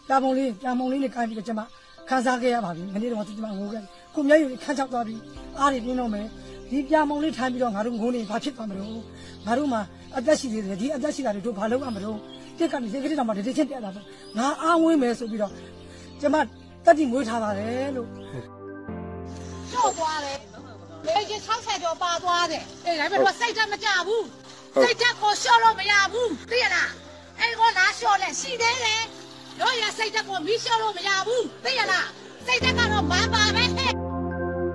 ပြာမုံလေးနဲ့ကိုင်းပြီးတော့ကျမခန်းစားခဲ့ရပါပြီမနေ့တော့ကျမငိုခဲ့ကိုမျက်ရည်ခန်းချောက်သွားပြီးအားတွေပြင်းတော့မယ်ဒီပြာမုံလေးထိုင်ပြီးတော့ငါတို့ငိုနေဘာဖြစ်သွားမလို့ငါတို့မှာအသက်ရှိသေးတယ်ဒီအသက်ရှိတာတွေတို့ဘာလုပ်ရမလို့တက်ကနေစိတ်ကလေးတော့မှတတိချင်းပြတ်လာတော့ငါအားဝင်းမယ်ဆိုပြီးတော့ကျမတက်တိမွေးထားပါတယ်လို့ရှော့သွားတယ်လေကြီး60ကျော်ပါသွားတယ်အေးဒါပေမဲ့စိတ်ဓာတ်မကြဘူးစိတ်ဓာတ်ကိုရှော့လို့မရဘူးသိရလားအဲ့ကိုလာရှော့လဲရှိသေးတယ်တို့ရစိတ်ဓာတ်ကိုမီးရှော့လို့မရဘူးသိရလားစိတ်ဓာတ်ကတော့မပါပဲ